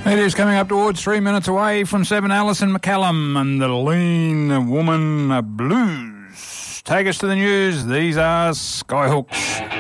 It is coming up towards 3 minutes away from 7. Alison McCallum and the Lean Woman Blues. Take us to the news. These are Skyhooks.